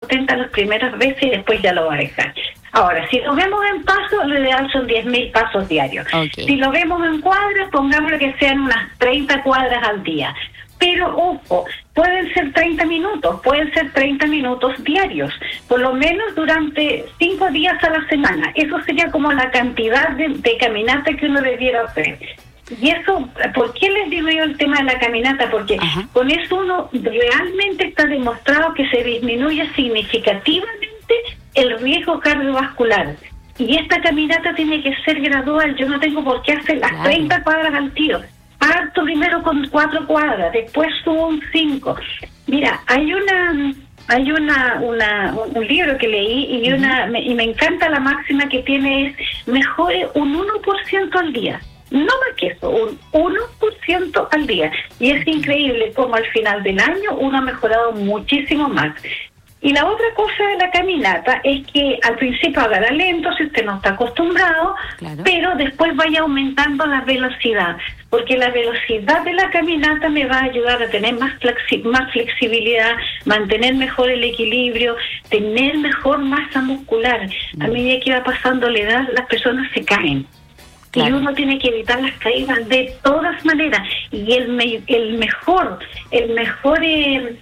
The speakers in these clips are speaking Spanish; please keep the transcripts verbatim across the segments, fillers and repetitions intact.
potente las primeras veces y después ya lo va a dejar. Ahora, si lo vemos en pasos, lo ideal son diez mil pasos diarios. Okay. Si lo vemos en cuadras, pongámosle que sean unas treinta cuadras al día. Pero, ojo, pueden ser treinta minutos, pueden ser treinta minutos diarios, por lo menos durante cinco días a la semana. Eso sería como la cantidad de, de caminata que uno debiera hacer. Y eso, ¿por qué les digo yo el tema de la caminata? Porque Ajá. con eso uno realmente está demostrado que se disminuye significativamente el riesgo cardiovascular. Y esta caminata tiene que ser gradual. Yo no tengo por qué hacer las claro. treinta cuadras al tiro. Parto primero con cuatro cuadras, después subo un cinco. Mira, hay una hay una, una un libro que leí y una me, y me encanta la máxima que tiene es mejore un uno por ciento al día. No más que eso, un uno por ciento al día. Y es increíble cómo al final del año uno ha mejorado muchísimo más. Y la otra cosa de la caminata es que al principio haga lento si usted no está acostumbrado, claro. pero después vaya aumentando la velocidad, porque la velocidad de la caminata me va a ayudar a tener más, flexi- más flexibilidad, mantener mejor el equilibrio, tener mejor masa muscular. Mm. A medida que va pasando la edad, las personas se caen. Claro. Y uno tiene que evitar las caídas de todas maneras. Y el, me- el mejor, el mejor... Eh,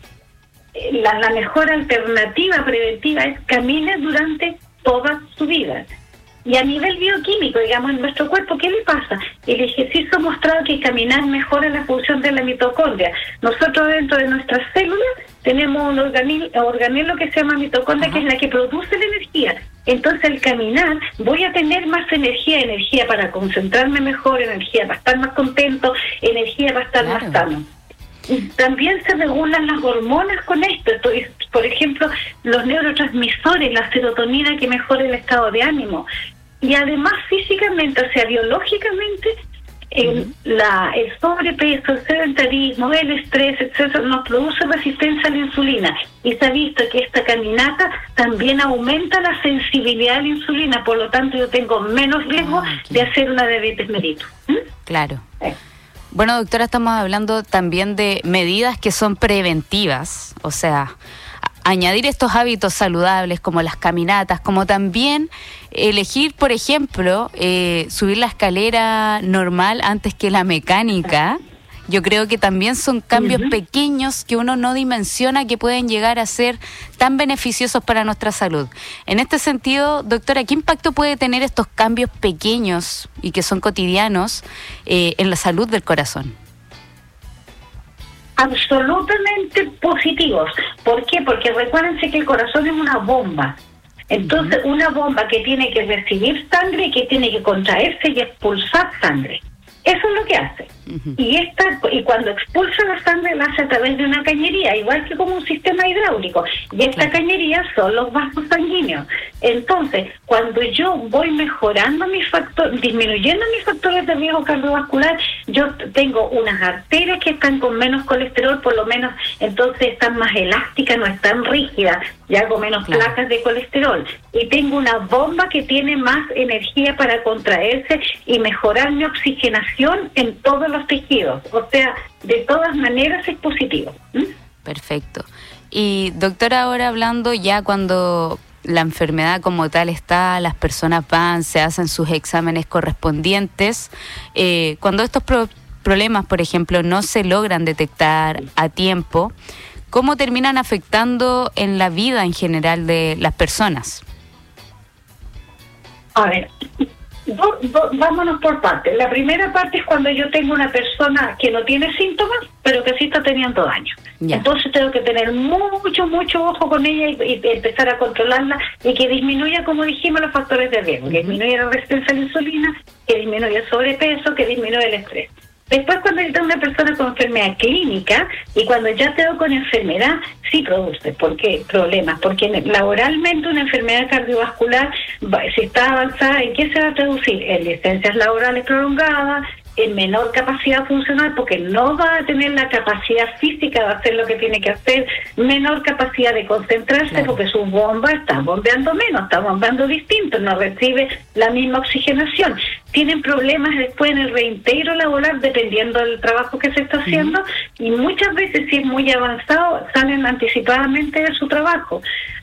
La, la mejor alternativa preventiva es caminar durante toda su vida. Y a nivel bioquímico, digamos, en nuestro cuerpo, ¿qué le pasa? El ejercicio ha mostrado que caminar mejora la función de la mitocondria. Nosotros dentro de nuestras células tenemos un organel, organelo que se llama mitocondria, Ajá. que es la que produce la energía. Entonces, al caminar, voy a tener más energía, energía para concentrarme mejor, energía para estar más contento, energía para estar claro. más sano. También se regulan las hormonas con esto. Entonces, por ejemplo, los neurotransmisores, la serotonina que mejora el estado de ánimo. Y además físicamente, o sea, biológicamente, el, uh-huh. la, el sobrepeso, el sedentarismo, el estrés, etcétera, nos produce resistencia a la insulina. Y se ha visto que esta caminata también aumenta la sensibilidad a la insulina. Por lo tanto, yo tengo menos riesgo ah, okay. de hacer una diabetes mellitus. ¿Mm? Claro. Eh. Bueno, doctora, estamos hablando también de medidas que son preventivas, o sea, a- añadir estos hábitos saludables como las caminatas, como también elegir, por ejemplo, eh, subir la escalera normal antes que la mecánica. Yo creo que también son cambios uh-huh. pequeños que uno no dimensiona que pueden llegar a ser tan beneficiosos para nuestra salud. En este sentido, doctora, ¿qué impacto puede tener estos cambios pequeños y que son cotidianos eh, en la salud del corazón? Absolutamente positivos. ¿Por qué? Porque recuérdense que el corazón es una bomba. Entonces, uh-huh. una bomba que tiene que recibir sangre y que tiene que contraerse y expulsar sangre. Eso es lo que hace. Uh-huh. Y esta y cuando expulsa la sangre la hace a través de una cañería, igual que como un sistema hidráulico. Y esta claro. cañería son los vasos sanguíneos. Entonces, cuando yo voy mejorando mis factores, disminuyendo mis factores de riesgo cardiovascular, yo tengo unas arterias que están con menos colesterol, por lo menos entonces están más elásticas, no están rígidas, y hago menos claro. placas de colesterol. Y tengo una bomba que tiene más energía para contraerse y mejorar mi oxigenación en todos los tejidos. O sea, de todas maneras es positivo. ¿Mm? Perfecto. Y doctora, ahora hablando ya cuando la enfermedad como tal está, las personas van, se hacen sus exámenes correspondientes, eh, cuando estos pro- problemas, por ejemplo, no se logran detectar a tiempo, ¿cómo terminan afectando en la vida en general de las personas? A ver, do, do, vámonos por partes. La primera parte es cuando yo tengo una persona que no tiene síntomas, pero que sí está teniendo daño. Ya. Entonces tengo que tener mucho, mucho ojo con ella y, y empezar a controlarla y que disminuya, como dijimos, los factores de riesgo, uh-huh. que disminuya la resistencia a la insulina, que disminuya el sobrepeso, que disminuya el estrés. Después, cuando yo tengo una persona con enfermedad clínica y cuando ya tengo con enfermedad, sí produce. ¿Por qué? Problemas. Porque laboralmente una enfermedad cardiovascular, si está avanzada, ¿en qué se va a traducir? En licencias laborales prolongadas, en menor capacidad funcional, porque no va a tener la capacidad física de hacer lo que tiene que hacer, menor capacidad de concentrarse, claro. porque su bomba está bombeando menos, está bombeando distinto, no recibe la misma oxigenación. Tienen problemas después en el reintegro laboral, dependiendo del trabajo que se está haciendo, uh-huh. y muchas veces, si es muy avanzado, salen anticipadamente de su trabajo.